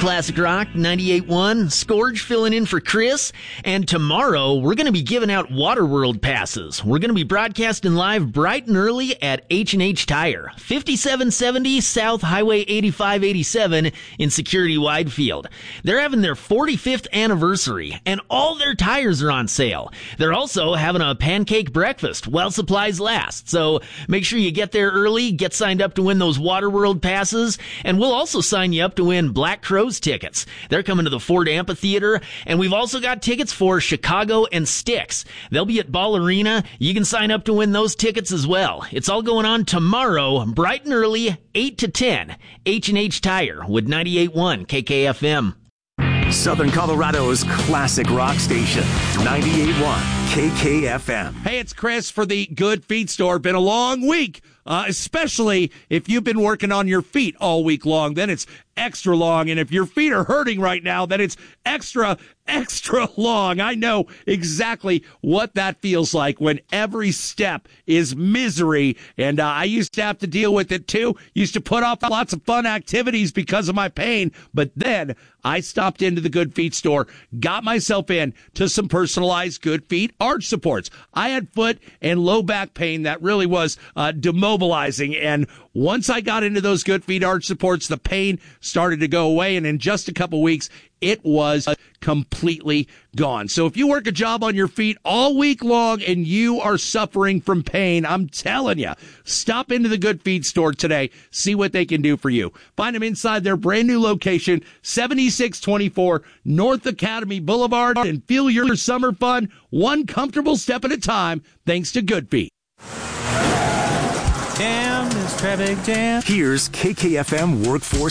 Classic Rock 98.1. Scourge filling in for Chris. And tomorrow, we're going to be giving out Waterworld passes. We're going to be broadcasting live bright and early at H&H Tire, 5770 South Highway 8587 in Security Widefield. They're having their 45th anniversary, and all their tires are on sale. They're also having a pancake breakfast while supplies last. So make sure you get there early, get signed up to win those Waterworld passes, and we'll also sign you up to win Black Crowes tickets. They're coming to the Ford Amphitheater, and we've also got tickets for Chicago and Styx. They'll be at Ball Arena. You can sign up to win those tickets as well. It's all going on tomorrow, bright and early, 8 to 10. H&H Tire with 98.1 KKFM. Southern Colorado's classic rock station, 98.1 KKFM. Hey, it's Chris for the Good Feet Store. Been a long week, especially if you've been working on your feet all week long. Then it's extra long. And if your feet are hurting right now, then it's extra long. I know exactly what that feels like when every step is misery. And I used to have to deal with it too. Used to put off lots of fun activities because of my pain. But then I stopped into the Good Feet Store, got myself in to some personalized Good Feet arch supports. I had foot and low back pain that really was demobilizing. And once I got into those Good Feet arch supports, the pain started to go away. And in just a couple weeks, it was completely gone. So if you work a job on your feet all week long and you are suffering from pain, I'm telling you, stop into the Good Feet Store today. See what they can do for you. Find them inside their brand new location, 7624 North Academy Boulevard, and feel your summer fun one comfortable step at a time thanks to Good Feet. Jam is traffic jam. Here's KKFM Workforce